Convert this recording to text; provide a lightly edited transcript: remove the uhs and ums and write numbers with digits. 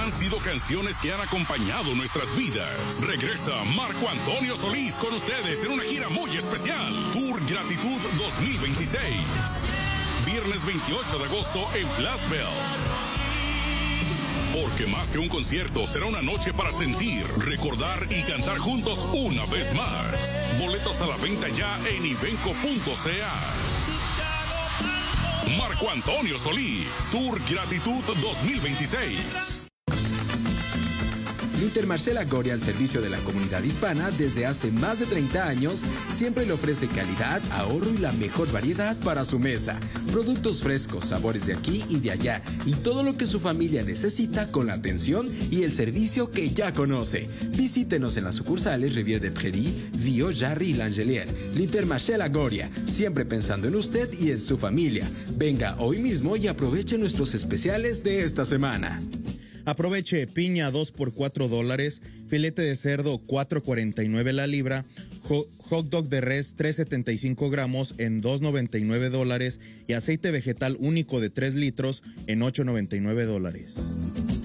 Han sido canciones que han acompañado nuestras vidas. Regresa Marco Antonio Solís con ustedes en una gira muy especial. Tour Gratitud 2026. Viernes 28 de agosto en Blasbell. Porque más que un concierto, será una noche para sentir, recordar y cantar juntos una vez más. Boletos a la venta ya en ivenco.ca. Marco Antonio Solís, Tour Gratitud 2026. Intermarché Goria, al servicio de la comunidad hispana desde hace más de 30 años, siempre le ofrece calidad, ahorro y la mejor variedad para su mesa. Productos frescos, sabores de aquí y de allá, y todo lo que su familia necesita con la atención y el servicio que ya conoce. Visítenos en las sucursales Rivière de Prairie, Vio, Jarry y L'Angelière. Intermarché Goria, siempre pensando en usted y en su familia. Venga hoy mismo y aproveche nuestros especiales de esta semana. Aproveche piña 2 por $4, filete de cerdo 4.49 la libra, hot dog de res 3.75 gramos en $2.99 y aceite vegetal único de 3 litros en $8.99.